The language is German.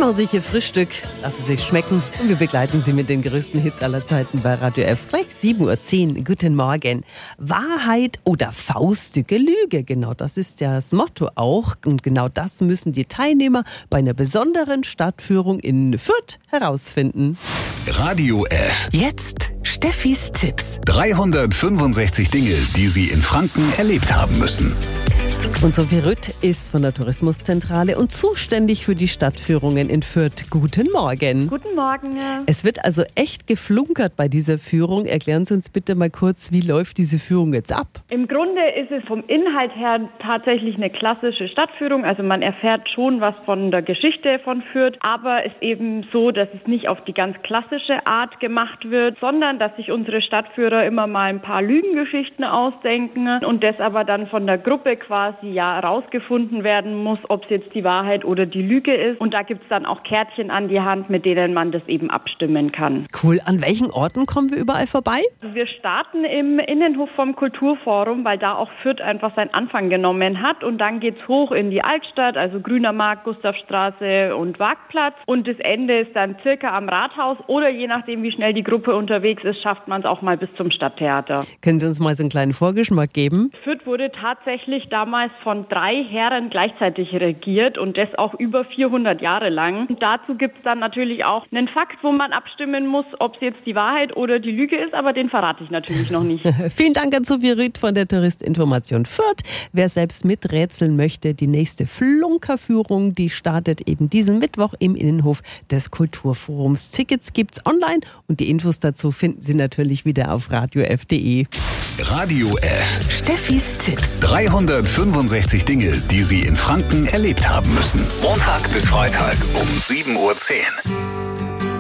machen Sie sich Ihr Frühstück, lassen Sie sich schmecken und wir begleiten Sie mit den größten Hits aller Zeiten bei Radio F. Gleich 7.10 Uhr. Guten Morgen. Wahrheit oder faustige Lüge? Genau das ist ja das Motto auch. Und genau das müssen die Teilnehmer bei einer besonderen Stadtführung in Fürth herausfinden. Radio F. Jetzt Steffis Tipps. 365 Dinge, die Sie in Franken erlebt haben müssen. Und Sophie Rütt ist von der Tourismuszentrale und zuständig für die Stadtführungen in Fürth. Guten Morgen. Guten Morgen. Es wird also echt geflunkert bei dieser Führung. Erklären Sie uns bitte mal kurz, wie läuft diese Führung jetzt ab? Im Grunde ist es vom Inhalt her tatsächlich eine klassische Stadtführung. Also man erfährt schon was von der Geschichte von Fürth, aber es ist eben so, dass es nicht auf die ganz klassische Art gemacht wird, sondern dass sich unsere Stadtführer immer mal ein paar Lügengeschichten ausdenken und das aber dann von der Gruppe quasi herausgefunden werden muss, ob es jetzt die Wahrheit oder die Lüge ist. Und da gibt es dann auch Kärtchen an die Hand, mit denen man das eben abstimmen kann. Cool. An welchen Orten kommen wir überall vorbei? Wir starten im Innenhof vom Kulturforum, weil da auch Fürth einfach seinen Anfang genommen hat. Und dann geht's hoch in die Altstadt, also Grüner Markt, Gustavstraße und Waagplatz. Und das Ende ist dann circa am Rathaus oder je nachdem, wie schnell die Gruppe unterwegs ist, schafft man es auch mal bis zum Stadttheater. Können Sie uns mal so einen kleinen Vorgeschmack geben? Fürth wurde tatsächlich damals von 3 Herren gleichzeitig regiert und das auch über 400 Jahre lang. Und dazu gibt es dann natürlich auch einen Fakt, wo man abstimmen muss, ob es jetzt die Wahrheit oder die Lüge ist, aber den verrate ich natürlich noch nicht. Vielen Dank an Sophie Rütt von der Touristinformation Fürth. Wer selbst miträtseln möchte, die nächste Flunkerführung, die startet eben diesen Mittwoch im Innenhof des Kulturforums. Tickets gibt's online und die Infos dazu finden Sie natürlich wieder auf radiof.de. Radio F. Steffis Tipps. 365 Dinge, die Sie in Franken erlebt haben müssen. Montag bis Freitag um 7.10 Uhr.